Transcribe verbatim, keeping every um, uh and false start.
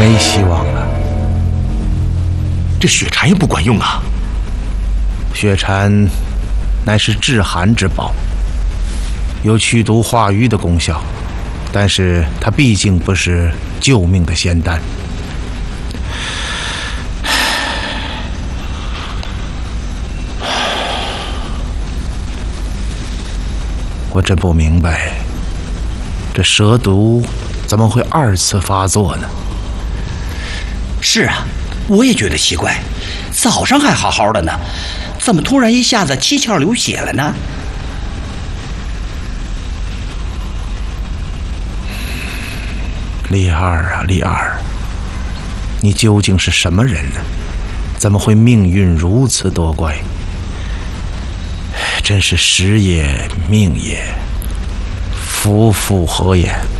没希望了。 这血蝉也不管用啊！ 血蝉乃是治寒之宝，有驱毒化瘀的功效，但是它毕竟不是救命的仙丹。我真不明白，这蛇毒怎么会二次发作呢？ 是啊，我也觉得奇怪，早上还好好的呢，怎么突然一下子七窍流血了呢？ 李二啊，李二，你究竟是什么人呢？怎么会命运如此多怪？真是时也命也，夫复何言？